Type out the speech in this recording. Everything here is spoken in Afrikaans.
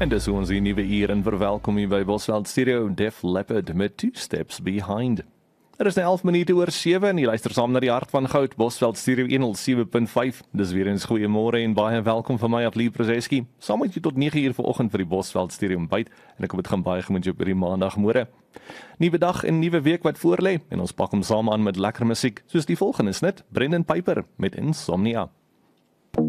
En dis hoe ons die nuwe uur en verwelkom hier by Bosveld Studio, Def Leppard met Two Steps Behind. Er is nou 11 minute oor 7 en jy luister saam na die Hart van Goud, Bosveld Studio 107.5. Dis weer eens goeiemôre en baie welkom van my Adlie Prozeski. Saam met jy tot 9 uur vanoggend vir die Bosveld Studio ontbyt en ek hoop dit gaan baie goed met jou by die maandagmôre. Nuwe dag en nuwe week wat voorlê en ons pak hom saam aan met lekker musiek, soos die volgende snit, Brendan Piper met Insomnia.